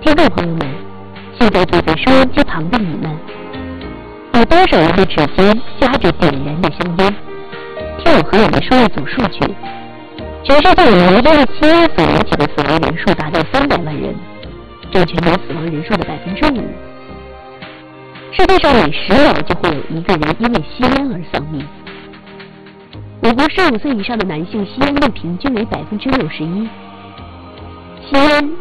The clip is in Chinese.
听众朋友们，现在坐在收音机旁的你们，有多少人的指尖夹着点燃的香烟？听我和你们说一组数据：全世界2017年所引起的死亡人数达到300万人，占全球死亡人数的5%。世界上每10秒就会有1个人因为吸烟而丧命。我国15岁以上的男性吸烟率平均为61%。吸烟